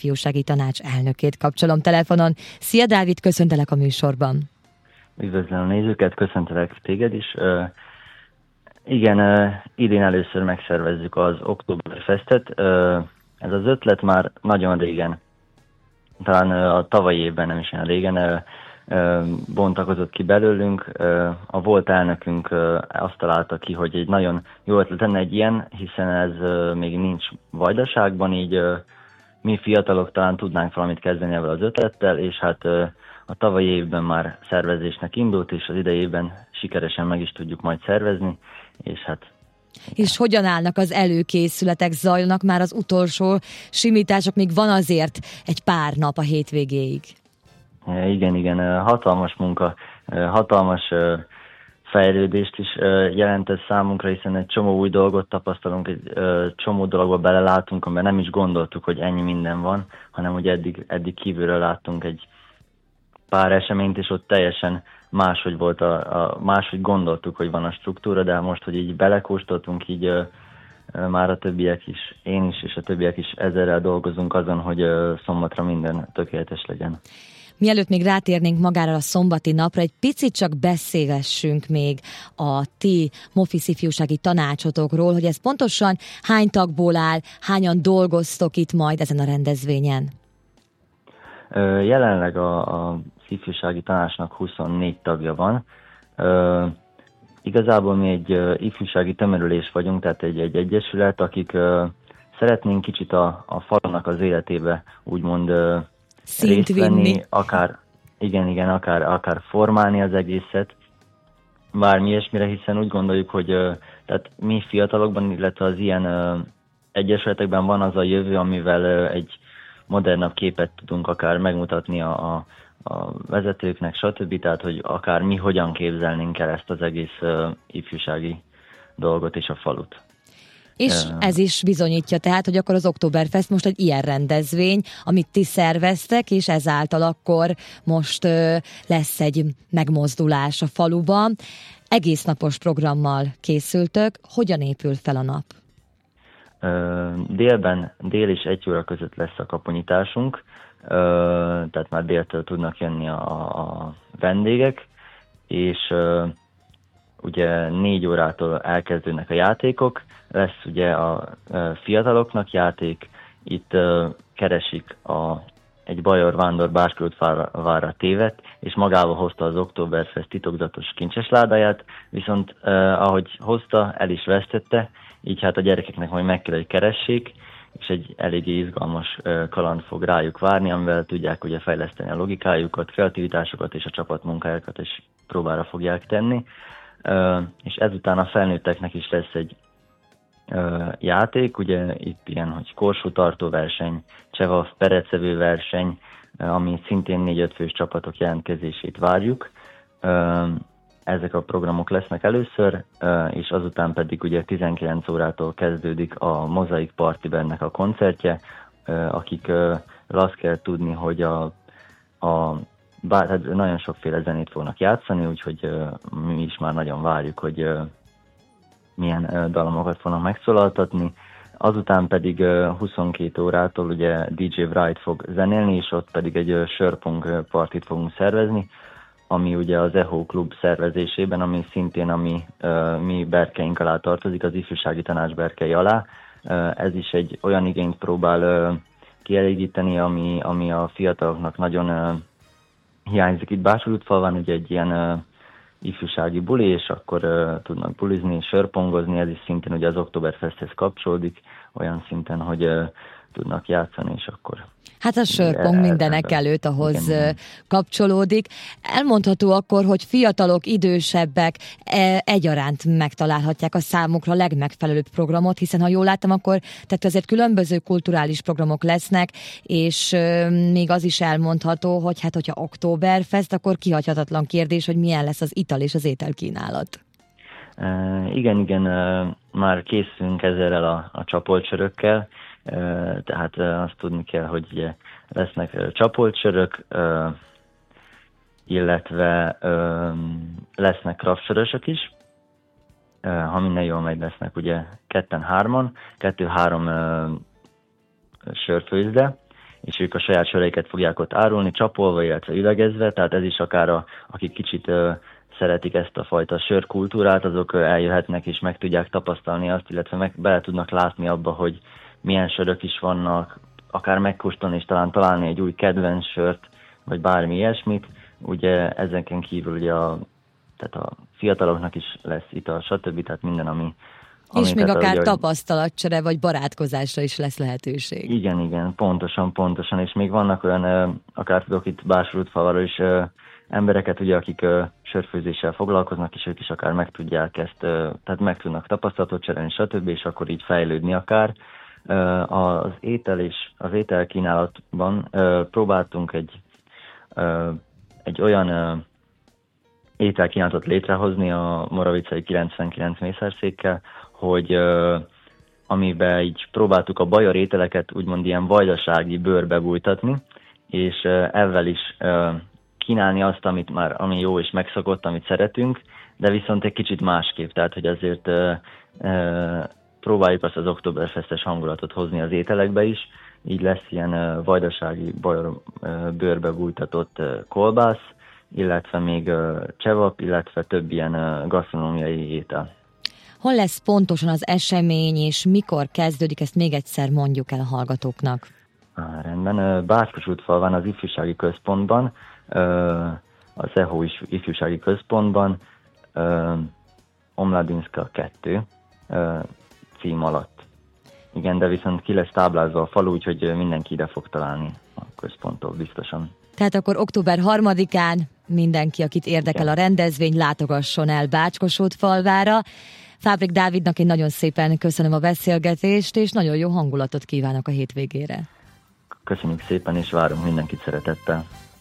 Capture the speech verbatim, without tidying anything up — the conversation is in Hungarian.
Ifjúsági Tanács elnökét kapcsolom telefonon. Szia Dávid, köszöntelek a műsorban. Üdvözlöm a nézőket, köszöntelek téged is. Uh, igen, uh, idén először megszervezzük az Oktoberfestet. Uh, ez az ötlet már nagyon régen, talán uh, a tavalyi évben, nem is olyan régen, uh, uh, bontakozott ki belőlünk. Uh, a volt elnökünk uh, azt találta ki, hogy egy nagyon jó ötlet lenne egy ilyen, hiszen ez uh, még nincs Vajdaságban, így uh, mi fiatalok talán tudnánk valamit kezdeni ezzel az ötlettel, és hát uh, a tavalyi évben már szervezésnek indult, és az idei évben sikeresen meg is tudjuk majd szervezni, és hát... És hogyan állnak az előkészületek, zajlanak már az utolsó simítások, még van azért egy pár nap a hétvégéig? Igen, igen, hatalmas munka, hatalmas fejlődést is jelent ez számunkra, hiszen egy csomó új dolgot tapasztalunk, egy csomó dologba belelátunk, amiben nem is gondoltuk, hogy ennyi minden van, hanem hogy eddig, eddig kívülről láttunk egy pár eseményt, és ott teljesen máshogy volt, a, a, máshogy gondoltuk, hogy van a struktúra, de most, hogy így belekóstoltunk, így ö, ö, már a többiek is, én is, és a többiek is ezerrel dolgozunk azon, hogy ö, szombatra minden tökéletes legyen. Mielőtt még rátérnénk magára a szombati napra, egy picit csak beszélgessünk még a ti Moffice Ifjúsági Tanácsotokról, hogy ez pontosan hány tagból áll, hányan dolgoztok itt majd ezen a rendezvényen? Ö, jelenleg a, a Ifjúsági Tanácsnak huszonnégy tagja van. Ö, igazából mi egy ö, ifjúsági tömörülés vagyunk, tehát egy, egy egyesület, akik ö, szeretnénk kicsit a, a falunak az életébe úgymond ö, részt venni, akár, igen, igen, akár, akár formálni az egészet, bármi ilyesmire, hiszen úgy gondoljuk, hogy ö, tehát mi fiatalokban, illetve az ilyen ö, egyesületekben van az a jövő, amivel ö, egy modernabb képet tudunk akár megmutatni a, a a vezetőknek, stb. Tehát, hogy akár mi hogyan képzelnénk el ezt az egész uh, ifjúsági dolgot és a falut. És uh, ez is bizonyítja tehát, hogy akkor az Oktoberfest most egy ilyen rendezvény, amit ti szerveztek, és ezáltal akkor most uh, lesz egy megmozdulás a faluban. Egész napos programmal készültök. Hogyan épül fel a nap? Uh, délben, dél és egy óra között lesz a kaponyításunk, Uh, tehát már déltől tudnak jönni a, a vendégek, és uh, ugye négy órától elkezdődnek a játékok, lesz ugye a uh, fiataloknak játék, itt uh, keresik a, egy bajor vándor Básköltvára tévedt, és magával hozta az Oktoberfest titokzatos kincses ládáját, viszont uh, ahogy hozta, el is vesztette, így hát a gyerekeknek majd meg kell, hogy keressék, és egy eléggé izgalmas kaland fog rájuk várni, amivel tudják ugye fejleszteni a logikájukat, kreativitásokat és a csapatmunkájukat is próbára fogják tenni. És ezután a felnőtteknek is lesz egy játék, ugye itt ilyen, hogy korsótartó verseny, csevav perecevő verseny, ami szintén négy-öt fős csapatok jelentkezését várjuk. Ezek a programok lesznek először, és azután pedig ugye tizenkilenc órától kezdődik a Mozaik Party Bandnek a koncertje, akik azt kell tudni, hogy a, a bár, hát nagyon sokféle zenét fognak játszani, úgyhogy mi is már nagyon várjuk, hogy milyen dalomokat fognak megszólaltatni. Azután pedig huszonkét órától ugye dé dzsé Wright fog zenélni, és ott pedig egy sörpong partit fogunk szervezni, ami ugye az EHO Klub szervezésében, ami szintén a mi, uh, mi berkeink alá tartozik, az Ifjúsági Tanács berkei alá. Uh, ez is egy olyan igényt próbál uh, kielégíteni, ami, ami a fiataloknak nagyon uh, hiányzik itt Bácsújútfalván, ugye egy ilyen uh, ifjúsági buli, és akkor uh, tudnak bulizni, sörpongozni, ez is szintén ugye az Oktoberfesthez kapcsolódik, olyan szinten, hogy uh, tudnak játszani, és akkor... Hát a sörpong mindenek előtt ahhoz igen, kapcsolódik. Elmondható akkor, hogy fiatalok, idősebbek egyaránt megtalálhatják a számukra legmegfelelőbb programot, hiszen ha jól láttam, akkor tehát azért különböző kulturális programok lesznek, és még az is elmondható, hogy hát hogyha Oktoberfest, akkor kihagyhatatlan kérdés, hogy milyen lesz az ital és az ételkínálat. Uh, igen, igen, uh, már készülünk ezzel a, a csapoltsörökkel, uh, tehát uh, azt tudni kell, hogy ugye lesznek uh, csapoltsörök, uh, illetve uh, lesznek kraftsörösök is, uh, ha minden jól megy, lesznek ugye ketten-hárman, kettő-három uh, sörfőzde, és ők a saját söreiket fogják ott árulni, csapolva, illetve üvegezve, tehát ez is akár a, akik kicsit ö, szeretik ezt a fajta sörkultúrát, azok ö, eljöhetnek és meg tudják tapasztalni azt, illetve meg bele tudnak látni abba, hogy milyen sörök is vannak, akár megkóstolni és talán találni egy új kedvenc sört, vagy bármi ilyesmit. Ugye ezeken kívül ugye a, tehát a fiataloknak is lesz ital, stb. Tehát minden, ami... ami és még tehát, akár ugye, tapasztalatcsere, vagy barátkozásra is lesz lehetőség. Igen, igen, pontosan, pontosan, és még vannak olyan, akár tudok itt Bácsútfalváról is embereket, ugye, akik sörfőzéssel foglalkoznak, és ők is akár meg tudják ezt, tehát meg tudnak tapasztalatot cserélni, stb., és akkor így fejlődni akár. Az étel és az étel kínálatban próbáltunk egy, egy olyan ételkínálatot létrehozni a moravicai kilencvenkilenc mészárszékkel, hogy amiben így próbáltuk a bajor ételeket úgymond ilyen vajdasági bőrbe bújtatni, és ezzel is kínálni azt, amit már, ami jó és megszokott, amit szeretünk, de viszont egy kicsit másképp, tehát hogy azért próbáljuk azt az Oktoberfestes hangulatot hozni az ételekbe is, így lesz ilyen vajdasági bajor bőrbe bújtatott kolbász, illetve még csevap, illetve több ilyen gasztronómiai étel. Hol lesz pontosan az esemény, és mikor kezdődik, ezt még egyszer mondjuk el a hallgatóknak. Á, rendben. Bácskosútfalván az ifjúsági központban, az e há o ifjúsági központban, Omladinska kettő cím alatt. Igen, de viszont ki lesz táblázva a falu, úgyhogy mindenki ide fog találni a központtól biztosan. Tehát akkor október harmadikán mindenki, akit érdekel a rendezvény, látogasson el Bácskosútfalvára. Fábrik Dávidnak én nagyon szépen köszönöm a beszélgetést, és nagyon jó hangulatot kívánok a hétvégére. Köszönjük szépen, és várunk mindenkit szeretettel.